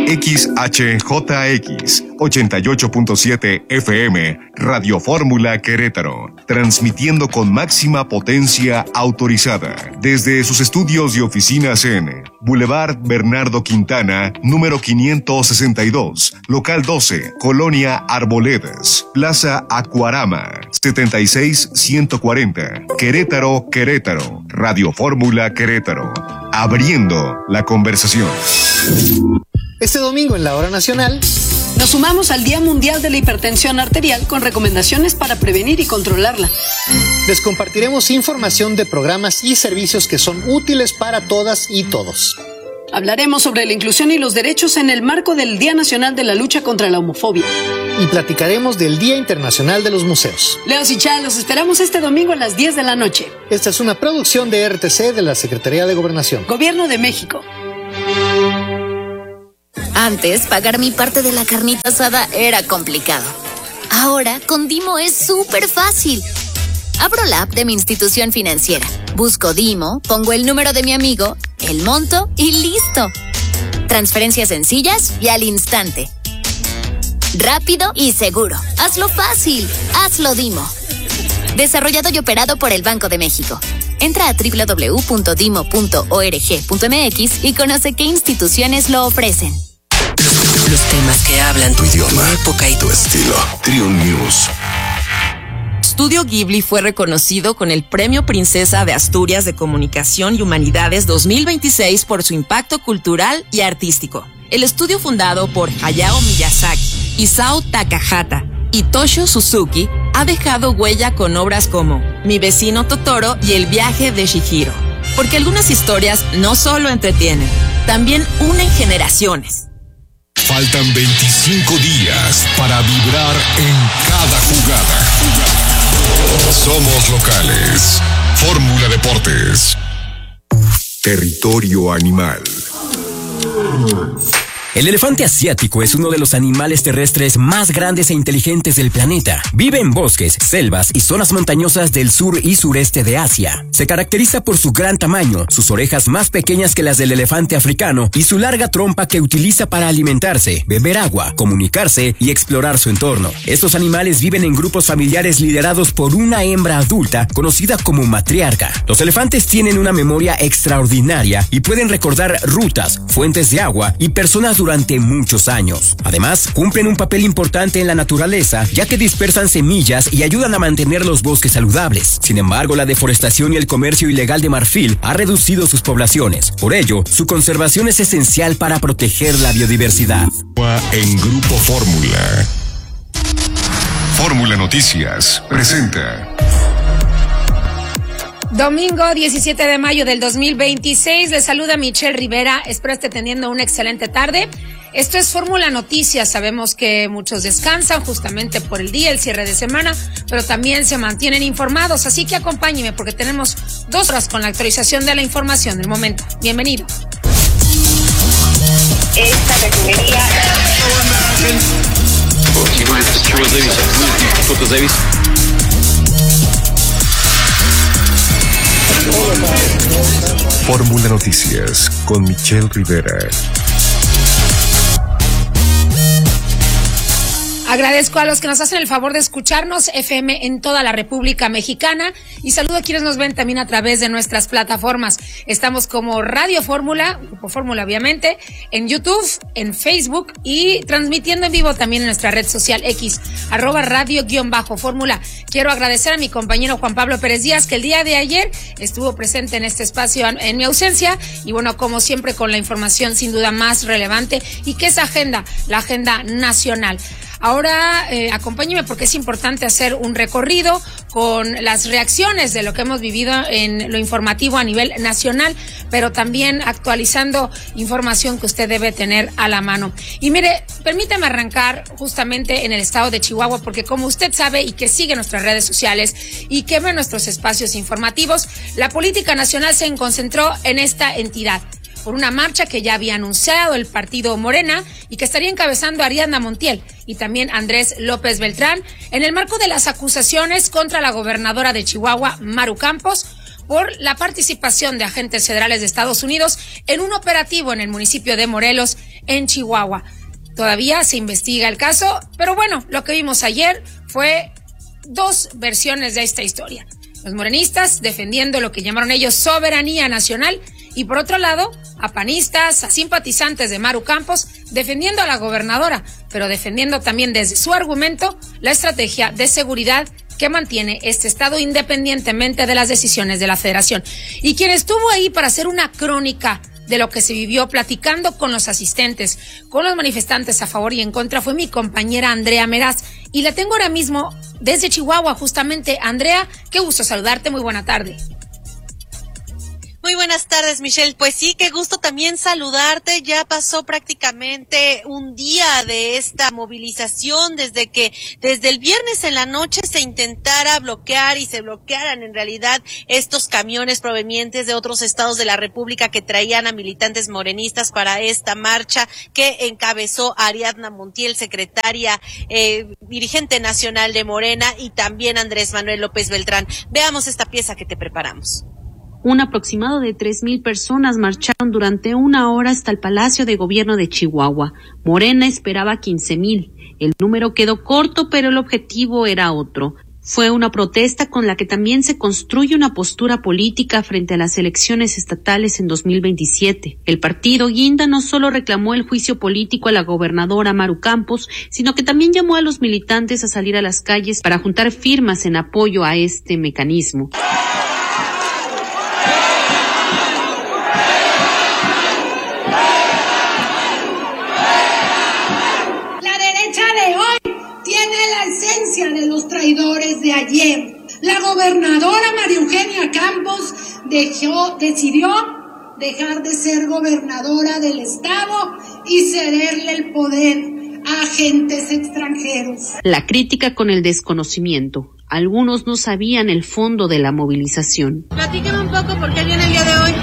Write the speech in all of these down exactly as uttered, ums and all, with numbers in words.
X H J X ochenta y ocho punto siete F M, Radio Fórmula Querétaro, transmitiendo con máxima potencia autorizada desde sus estudios y oficinas en Boulevard Bernardo Quintana, número quinientos sesenta y dos, local doce, Colonia Arboledas, Plaza Acuarama, setenta y seis ciento cuarenta, Querétaro, Querétaro, Radio Fórmula Querétaro, abriendo la conversación. Este domingo en la Hora Nacional nos sumamos al Día Mundial de la Hipertensión Arterial con recomendaciones para prevenir y controlarla. Les compartiremos información de programas y servicios que son útiles para todas y todos. Hablaremos sobre la inclusión y los derechos en el marco del Día Nacional de la Lucha contra la Homofobia. Y platicaremos del Día Internacional de los Museos. Leos y Chá, los esperamos este domingo a las diez de la noche. Esta es una producción de R T C de la Secretaría de Gobernación. Gobierno de México. Antes, pagar mi parte de la carnita asada era complicado. Ahora, con Dimo es súper fácil. Abro la app de mi institución financiera, busco Dimo, pongo el número de mi amigo, el monto y listo. Transferencias sencillas y al instante. Rápido y seguro. Hazlo fácil. Hazlo Dimo. Desarrollado y operado por el Banco de México. Entra a doble u doble u doble u punto dimo punto org punto m x y conoce qué instituciones lo ofrecen. Los temas que hablan tu idioma, época y tu estilo. Triun News. Estudio Ghibli fue reconocido con el Premio Princesa de Asturias de Comunicación y Humanidades dos mil veintiséis por su impacto cultural y artístico. El estudio, fundado por Hayao Miyazaki, Isao Takahata y Toshio Suzuki, ha dejado huella con obras como Mi vecino Totoro y El viaje de Chihiro. Porque algunas historias no solo entretienen, también unen generaciones. Faltan veinticinco días para vibrar en cada jugada. Somos locales. Fórmula Deportes. Territorio animal. El elefante asiático es uno de los animales terrestres más grandes e inteligentes del planeta. Vive en bosques, selvas y zonas montañosas del sur y sureste de Asia. Se caracteriza por su gran tamaño, sus orejas más pequeñas que las del elefante africano y su larga trompa que utiliza para alimentarse, beber agua, comunicarse y explorar su entorno. Estos animales viven en grupos familiares liderados por una hembra adulta conocida como matriarca. Los elefantes tienen una memoria extraordinaria y pueden recordar rutas, fuentes de agua y personas durante muchos años. Además, cumplen un papel importante en la naturaleza, ya que dispersan semillas y ayudan a mantener los bosques saludables. Sin embargo, la deforestación y el comercio ilegal de marfil ha reducido sus poblaciones. Por ello, su conservación es esencial para proteger la biodiversidad. En Grupo Fórmula. Fórmula Noticias presenta. Domingo diecisiete de mayo del dos mil veintiséis, les saluda Michelle Rivera, espero esté teniendo una excelente tarde. Esto es Fórmula Noticias, sabemos que muchos descansan justamente por el día, el cierre de semana, pero también se mantienen informados, así que acompáñenme porque tenemos dos horas con la actualización de la información del momento. Bienvenido. Esta refinería... Fórmula Noticias con Michelle Rivera. Agradezco a los que nos hacen el favor de escucharnos, F M en toda la República Mexicana, y saludo a quienes nos ven también a través de nuestras plataformas. Estamos como Radio Fórmula, Grupo Fórmula obviamente, en YouTube, en Facebook y transmitiendo en vivo también en nuestra red social X, arroba radio-fórmula. Quiero agradecer a mi compañero Juan Pablo Pérez Díaz, que el día de ayer estuvo presente en este espacio en mi ausencia, y bueno, como siempre con la información sin duda más relevante, y que es agenda, la agenda nacional. Ahora eh, acompáñeme porque es importante hacer un recorrido con las reacciones de lo que hemos vivido en lo informativo a nivel nacional, pero también actualizando información que usted debe tener a la mano. Y mire, permítame arrancar justamente en el estado de Chihuahua, porque como usted sabe y que sigue nuestras redes sociales y que ve nuestros espacios informativos, la política nacional se concentró en esta entidad por una marcha que ya había anunciado el partido Morena y que estaría encabezando Ariadna Montiel y también Andrés López Beltrán en el marco de las acusaciones contra la gobernadora de Chihuahua, Maru Campos, por la participación de agentes federales de Estados Unidos en un operativo en el municipio de Morelos, en Chihuahua. Todavía se investiga el caso, pero bueno, lo que vimos ayer fue dos versiones de esta historia. Los morenistas defendiendo lo que llamaron ellos soberanía nacional y por otro lado, a panistas, a simpatizantes de Maru Campos defendiendo a la gobernadora, pero defendiendo también desde su argumento la estrategia de seguridad que mantiene este estado independientemente de las decisiones de la federación. Y quien estuvo ahí para hacer una crónica de lo que se vivió platicando con los asistentes, con los manifestantes a favor y en contra, fue mi compañera Andrea Meraz. Y la tengo ahora mismo desde Chihuahua, justamente. Andrea, qué gusto saludarte, muy buena tarde. Muy buenas tardes, Michelle. Pues sí, qué gusto también saludarte. Ya pasó prácticamente un día de esta movilización desde que desde el viernes en la noche se intentara bloquear y se bloquearan en realidad estos camiones provenientes de otros estados de la República que traían a militantes morenistas para esta marcha que encabezó Ariadna Montiel, secretaria, eh, dirigente nacional de Morena, y también Andrés Manuel López Beltrán. Veamos esta pieza que te preparamos. Un aproximado de tres mil personas marcharon durante una hora hasta el Palacio de Gobierno de Chihuahua. Morena esperaba quince mil. El número quedó corto, pero el objetivo era otro. Fue una protesta con la que también se construye una postura política frente a las elecciones estatales en dos mil veintisiete. El partido Guinda no solo reclamó el juicio político a la gobernadora Maru Campos, sino que también llamó a los militantes a salir a las calles para juntar firmas en apoyo a este mecanismo. De los traidores de ayer. La gobernadora María Eugenia Campos dejó, decidió dejar de ser gobernadora del estado y cederle el poder a agentes extranjeros. La crítica con el desconocimiento. Algunos no sabían el fondo de la movilización. Platíqueme un poco por qué viene el día de hoy.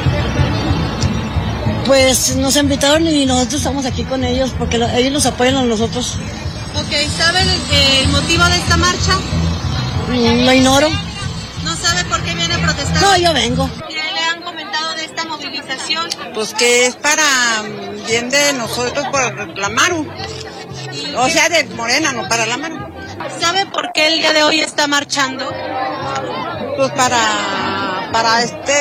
Pues nos invitaron y nosotros estamos aquí con ellos porque lo, ellos nos apoyan a nosotros. Ok, ¿sabe el, el motivo de esta marcha? Lo ignoro. ¿No sabe por qué viene a protestar? No, yo vengo. ¿Qué le han comentado de esta movilización? Pues que es para bien de nosotros por la Maru. O sea, de Morena, no para la Maru. ¿Sabe por qué el día de hoy está marchando? Pues para, para este,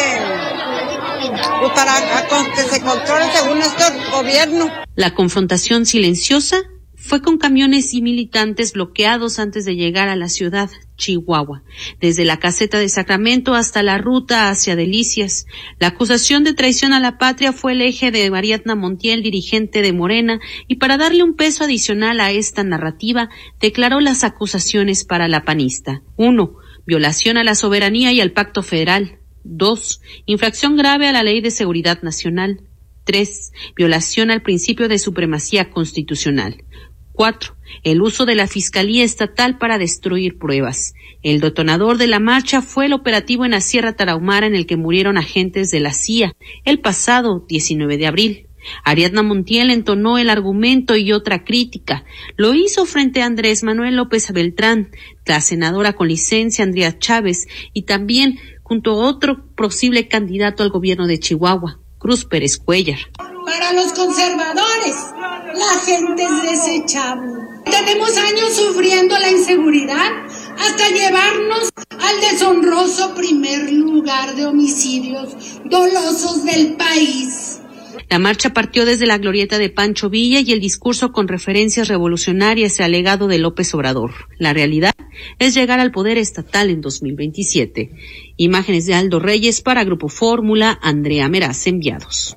pues para que se controle según este gobierno. La confrontación silenciosa fue con camiones y militantes bloqueados antes de llegar a la ciudad, Chihuahua, desde la caseta de Sacramento hasta la ruta hacia Delicias. La acusación de traición a la patria fue el eje de Ariadna Montiel, dirigente de Morena, y para darle un peso adicional a esta narrativa, declaró las acusaciones para la panista. Uno, violación a la soberanía y al pacto federal. Dos, infracción grave a la Ley de Seguridad Nacional. Tres, violación al principio de supremacía constitucional. Cuatro, el uso de la Fiscalía Estatal para destruir pruebas. El detonador de la marcha fue el operativo en la Sierra Tarahumara en el que murieron agentes de la C I A el pasado diecinueve de abril. Ariadna Montiel entonó el argumento y otra crítica. Lo hizo frente a Andrés Manuel López Beltrán, la senadora con licencia Andrea Chávez, y también junto a otro posible candidato al gobierno de Chihuahua, Cruz Pérez Cuellar. Para los conservadores, la gente es desechable. Tenemos años sufriendo la inseguridad hasta llevarnos al deshonroso primer lugar de homicidios dolosos del país. La marcha partió desde la glorieta de Pancho Villa y el discurso con referencias revolucionarias al legado de López Obrador. La realidad es llegar al poder estatal en dos mil veintisiete. Imágenes de Aldo Reyes para Grupo Fórmula, Andrea Meraz, enviados.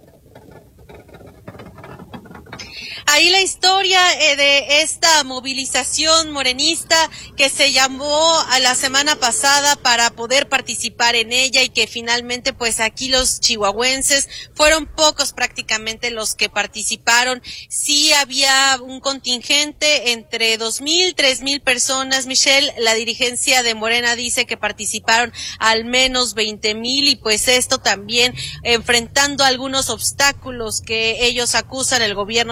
Ahí la historia eh, de esta movilización morenista que se llamó a la semana pasada para poder participar en ella y que finalmente pues aquí los chihuahuenses fueron pocos prácticamente los que participaron. Sí había un contingente entre dos mil, tres mil personas, Michelle. La dirigencia de Morena dice que participaron al menos veinte mil y pues esto también enfrentando algunos obstáculos que ellos acusan el gobierno de Chihuahua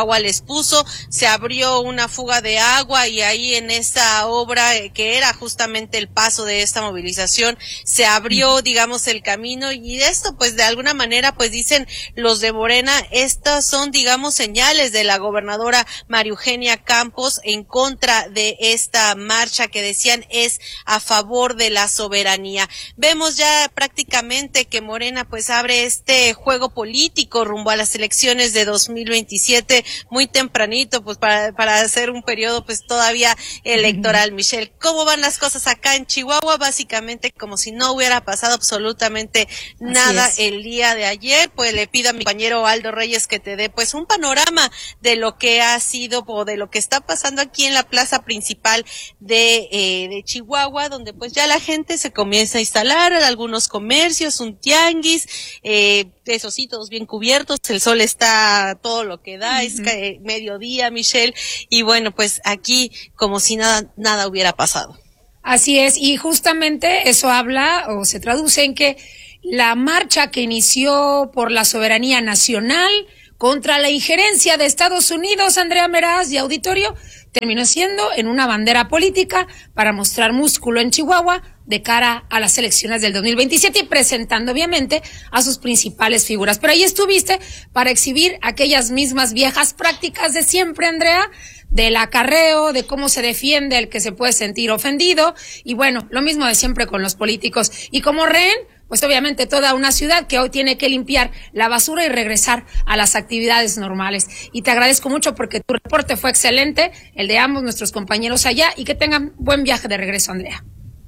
Chihuahua les puso, se abrió una fuga de agua y ahí en esta obra eh, que era justamente el paso de esta movilización, se abrió, digamos, el camino y esto pues de alguna manera pues dicen los de Morena, estas son digamos señales de la gobernadora María Eugenia Campos en contra de esta marcha que decían es a favor de la soberanía. Vemos ya prácticamente que Morena pues abre este juego político rumbo a las elecciones de dos mil veintisiete muy tempranito pues para, para hacer un periodo pues todavía electoral. Michelle, ¿cómo van las cosas acá en Chihuahua? Básicamente como si no hubiera pasado absolutamente nada el día de ayer. Pues le pido a mi compañero Aldo Reyes que te dé pues un panorama de lo que ha sido o de lo que está pasando aquí en la plaza principal de, eh, de Chihuahua, donde pues ya la gente se comienza a instalar, algunos comercios, un tianguis, eh, eso sí, todos bien cubiertos, el sol está todo lo que da, uh-huh. es eh, mediodía, Michelle, y bueno, pues aquí como si nada, nada hubiera pasado. Así es, y justamente eso habla o se traduce en que la marcha que inició por la soberanía nacional contra la injerencia de Estados Unidos, Andrea Meraz y auditorio, terminó siendo en una bandera política para mostrar músculo en Chihuahua de cara a las elecciones del dos mil veintisiete y presentando obviamente a sus principales figuras. Pero ahí estuviste para exhibir aquellas mismas viejas prácticas de siempre, Andrea, del acarreo, de cómo se defiende el que se puede sentir ofendido y bueno, lo mismo de siempre con los políticos. Y como rehén, pues obviamente toda una ciudad que hoy tiene que limpiar la basura y regresar a las actividades normales. Y te agradezco mucho porque tu reporte fue excelente, el de ambos nuestros compañeros allá, y que tengan buen viaje de regreso, Andrea.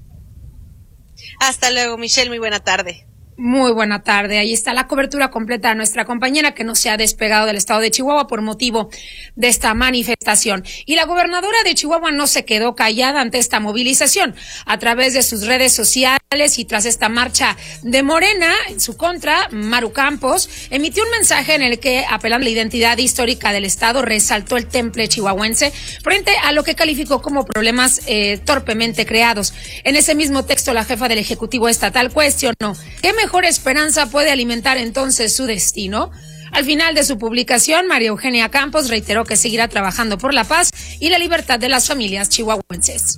Hasta luego, Michelle, muy buena tarde. Muy buena tarde. Ahí está la cobertura completa de nuestra compañera que no se ha despegado del estado de Chihuahua por motivo de esta manifestación. Y la gobernadora de Chihuahua no se quedó callada ante esta movilización. A través de sus redes sociales y tras esta marcha de Morena en su contra, Maru Campos emitió un mensaje en el que, apelando a la identidad histórica del estado, resaltó el temple chihuahuense frente a lo que calificó como problemas eh, torpemente creados. En ese mismo texto, la jefa del Ejecutivo Estatal cuestionó ¿qué mejor esperanza puede alimentar entonces su destino? Al final de su publicación, María Eugenia Campos reiteró que seguirá trabajando por la paz y la libertad de las familias chihuahuenses.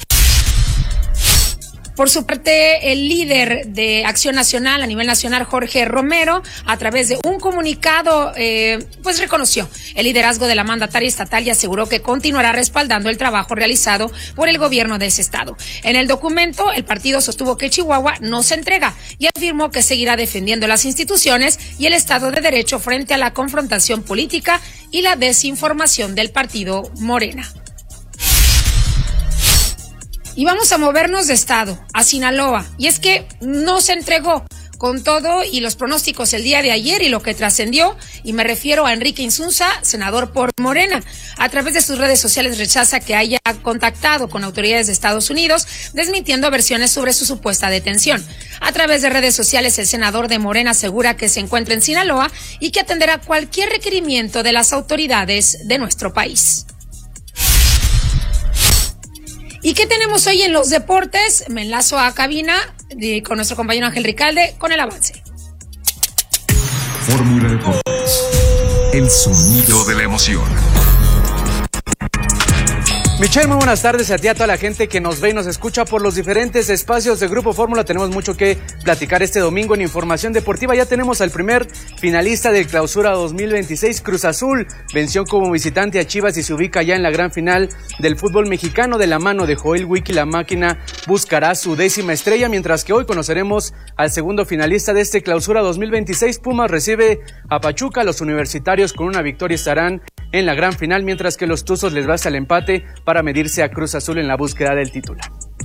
Por su parte, el líder de Acción Nacional a nivel nacional, Jorge Romero, a través de un comunicado, eh, pues reconoció el liderazgo de la mandataria estatal y aseguró que continuará respaldando el trabajo realizado por el gobierno de ese estado. En el documento, el partido sostuvo que Chihuahua no se entrega y afirmó que seguirá defendiendo las instituciones y el Estado de Derecho frente a la confrontación política y la desinformación del partido Morena. Y vamos a movernos de estado, a Sinaloa. Y es que no se entregó con todo y los pronósticos el día de ayer y lo que trascendió, y me refiero a Enrique Insunza, senador por Morena. A través de sus redes sociales rechaza que haya contactado con autoridades de Estados Unidos, desmintiendo versiones sobre su supuesta detención. A través de redes sociales, el senador de Morena asegura que se encuentra en Sinaloa y que atenderá cualquier requerimiento de las autoridades de nuestro país. ¿Y qué tenemos hoy en los deportes? Me enlazo a cabina de, con nuestro compañero Ángel Ricalde con el avance. Fórmula Deportes. El sonido de la emoción. Michelle, muy buenas tardes a ti, a toda la gente que nos ve y nos escucha por los diferentes espacios de Grupo Fórmula. Tenemos mucho que platicar este domingo en Información Deportiva. Ya tenemos al primer finalista del Clausura dos mil veintiséis, Cruz Azul. Venció como visitante a Chivas y se ubica ya en la gran final del fútbol mexicano. De la mano de Joel Wiki, la máquina buscará su décima estrella, mientras que hoy conoceremos al segundo finalista de este Clausura dos mil veintiséis. Pumas recibe a Pachuca. Los universitarios con una victoria estarán en la gran final, mientras que los Tuzos les basta el empate para medirse a Cruz Azul en la búsqueda del título.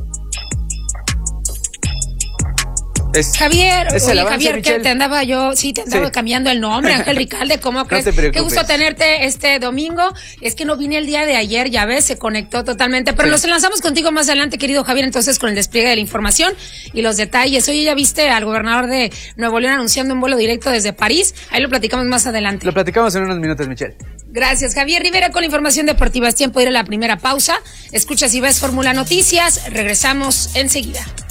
Es, Javier, es oye, avance, Javier, Michelle. que te andaba yo, sí, te andaba sí. cambiando el nombre, Ángel Ricalde, ¿cómo crees? No te preocupes. Qué gusto tenerte este domingo. Es que no vine el día de ayer, ya ves, se conectó totalmente, pero sí. Nos lanzamos contigo más adelante, querido Javier, entonces con el despliegue de la información y los detalles. Oye, ya viste al gobernador de Nuevo León anunciando un vuelo directo desde París, ahí lo platicamos más adelante. Lo platicamos en unos minutos, Michelle. Gracias, Javier Rivera, con la información deportiva. Es tiempo de ir a la primera pausa. Escuchas y ves Fórmula Noticias. Regresamos enseguida.